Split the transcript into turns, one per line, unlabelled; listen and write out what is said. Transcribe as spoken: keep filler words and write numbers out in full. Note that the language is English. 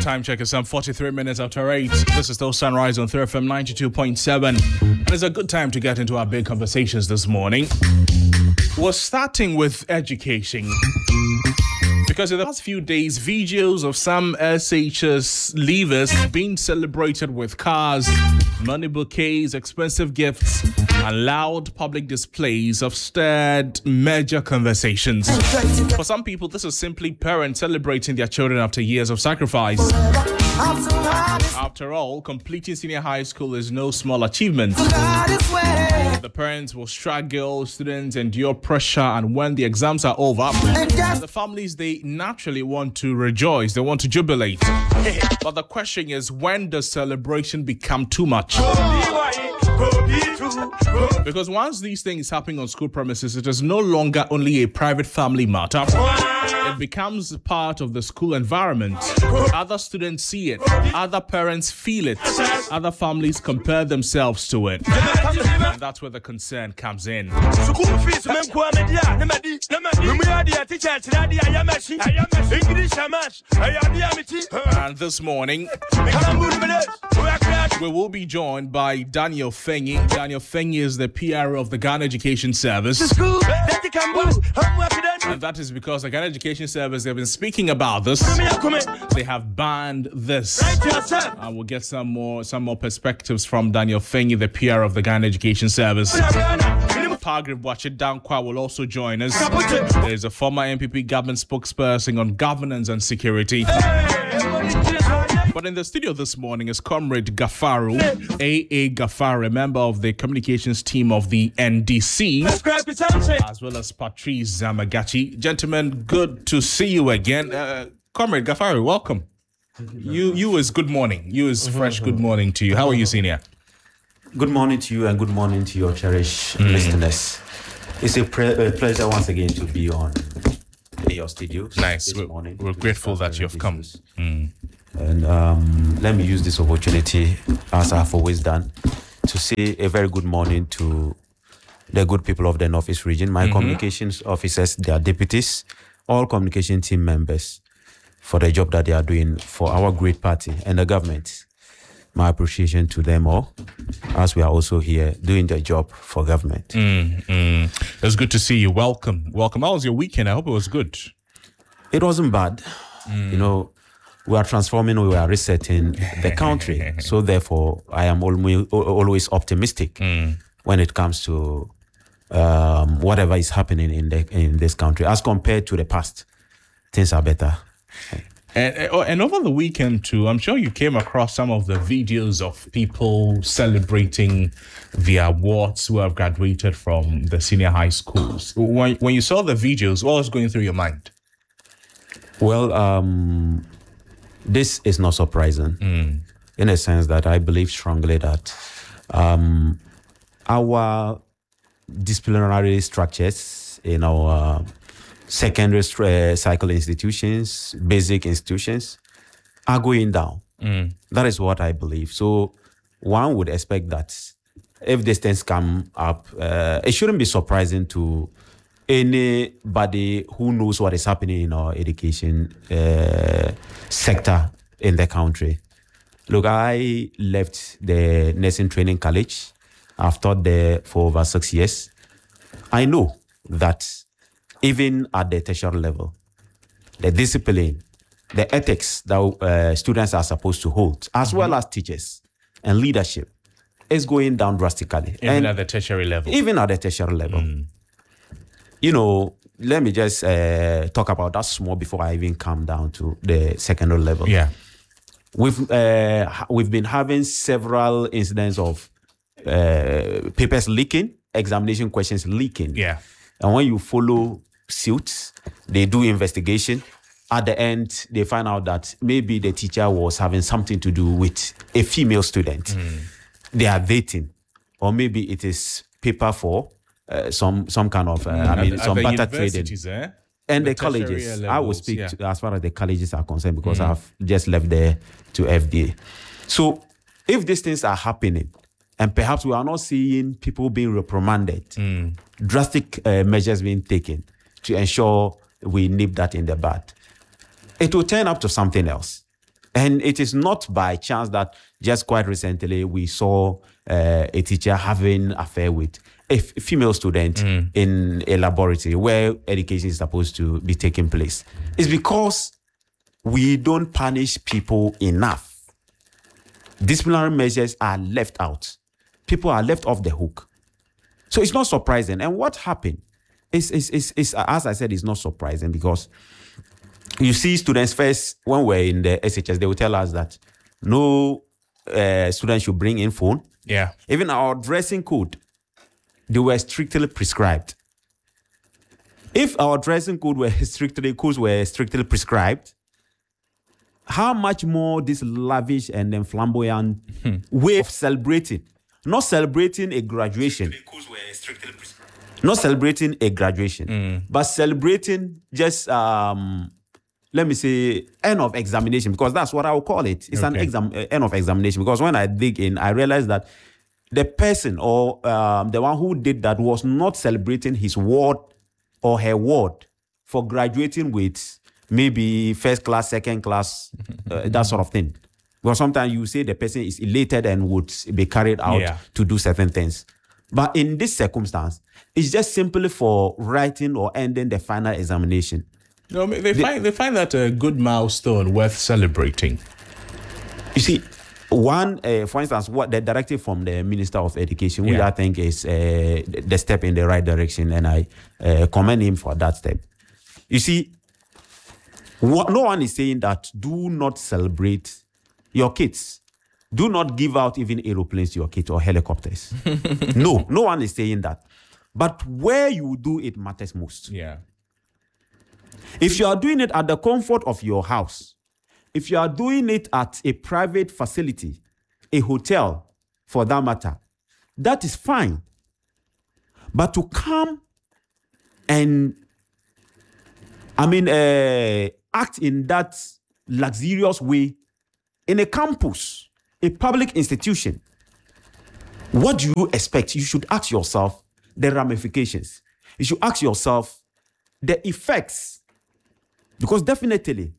Time check is some forty-three minutes after eight. This is still Sunrise on three F M ninety-two point seven. And it's a good time to get into our big conversations this morning. We're starting with education. Because in the past few days, videos of some S H S leavers being celebrated with cars, money bouquets, expensive gifts, and loud public displays have stirred major conversations. For some people, this is simply parents celebrating their children after years of sacrifice. After all, completing senior high school is no small achievement. The parents will struggle, students endure pressure, and when the exams are over, the families, they naturally want to rejoice, they want to jubilate. But the question is, when does celebration become too much? Because once these things happen on school premises, it is no longer only a private family matter. It becomes part of the school environment. Other students see it. Other parents feel it. Other families compare themselves to it. And that's where the concern comes in. And this morning, we will be joined by Daniel Fengi. Daniel Fengi is the P R of the Ghana Education Service. And that is because the Ghana Education Service, they've been speaking about this. They have banned this. And we'll get some more some more perspectives from Daniel Fengi, the P R of the Ghana Education Service. Pargrave Watcher Dankwa will also join us. There's a former M P P government spokesperson on governance and security. But in the studio this morning is Comrade Gafaru, A A Gafaru, a member of the communications team of the N D C, as well as Patrice Zamagachi. Gentlemen, good to see you again. Uh, Comrade Gafaru, welcome. You you is good morning. You is fresh good morning to you. How are you, Senior?
Good morning to you and good morning to your cherished mm. listeners. It's a, pre- a pleasure once again to be on your studios.
Nice. We're, morning. we're grateful that you've come. Mm.
And um, let me use this opportunity, as I've always done, to say a very good morning to the good people of the North East region, my mm-hmm. communications officers, their deputies, all communication team members, for the job that they are doing for our great party and the government. My appreciation to them all, as we are also here doing the job for government.
Mm, mm. It's good to see you. Welcome. Welcome. How was your weekend? I hope it was good.
It wasn't bad. Mm. You know, we are transforming, we are resetting the country. So therefore, I am always, always optimistic mm. when it comes to um, whatever is happening in the in this country. As compared to the past, things are better.
And, and over the weekend too, I'm sure you came across some of the videos of people celebrating the awards who have graduated from the senior high schools. When, when you saw the videos, what was going through your mind?
Well, um, this is not surprising mm. in a sense that I believe strongly that um, our disciplinary structures in our secondary uh, cycle institutions, basic institutions, are going down. Mm. That is what I believe. So one would expect that if these things come up, uh, it shouldn't be surprising to anybody who knows what is happening in our education uh, sector in the country. Look, I left the nursing training college. I've taught there for over six years. I know that even at the tertiary level, the discipline, the ethics that uh, students are supposed to hold, as mm-hmm. well as teachers and leadership, is going down drastically.
Even and at the tertiary level.
Even at the tertiary level. Mm. You know, let me just uh, talk about that small before I even come down to the secondary level.
Yeah.
We've, uh, we've been having several incidents of uh, papers leaking, examination questions leaking.
Yeah.
And when you follow suits, they do investigation. At the end, they find out that maybe the teacher was having something to do with a female student. Mm. They are dating, or maybe it is paper for uh, some some kind of uh, mm. I mean at, some barter trading.
Eh?
And the, the colleges, levels, I will speak yeah. to, as far as the colleges are concerned, because mm. I've just left there to F D A. So if these things are happening, and perhaps we are not seeing people being reprimanded, mm. drastic uh, measures being taken to ensure we nip that in the bud, it will turn up to something else. And it is not by chance that just quite recently we saw uh, a teacher having affair with a f- female student mm. in a laboratory where education is supposed to be taking place. It's because we don't punish people enough. Disciplinary measures are left out. People are left off the hook. So it's not surprising. And what happened is, is, is, is as I said, it's not surprising because you see students first, when we're in the S H S, they will tell us that no uh, student should bring in phone.
Yeah.
Even our dressing code, they were strictly prescribed. If our dressing code were strictly, codes were strictly prescribed, how much more this lavish and then flamboyant hmm. way of celebrating, not celebrating a graduation, not celebrating a graduation, mm. but celebrating just, um, let me say, end of examination, because that's what I will call it. It's okay. an exam, uh, end of examination, because when I dig in, I realized that the person or um, the one who did that was not celebrating his ward or her ward for graduating with maybe first class, second class, uh, that sort of thing. Because sometimes you say the person is elated and would be carried out yeah. to do certain things. But in this circumstance, it's just simply for writing or ending the final examination.
No, they the, find they find that a good milestone worth celebrating.
You see, one, uh, for instance, what the directive from the Minister of Education, yeah. which I think is uh, the step in the right direction, and I uh, commend him for that step. You see, what, no one is saying that do not celebrate your kids. Do not give out even aeroplanes to your kids or helicopters. no, no one is saying that. But where you do it matters most.
Yeah.
If you are doing it at the comfort of your house, if you are doing it at a private facility, a hotel, for that matter, that is fine. But to come and, I mean, uh, act in that luxurious way in a campus, a public institution, what do you expect? You should ask yourself the ramifications. You should ask yourself the effects. Because definitely,